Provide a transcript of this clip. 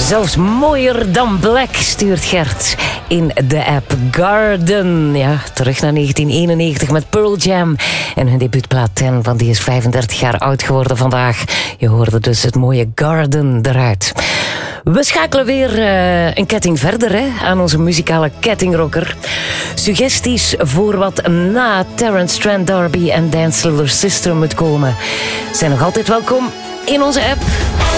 Zelfs mooier dan Black stuurt Gert in de app Garden. Ja, terug naar 1991 met Pearl Jam en hun debuutplaat 10, want die is 35 jaar oud geworden vandaag. Je hoorde dus het mooie Garden eruit. We schakelen weer een ketting verder aan onze muzikale kettingrocker. Suggesties voor wat na Terence Trent D'Arby en Dance Little Sister moet komen zijn nog altijd welkom in onze app.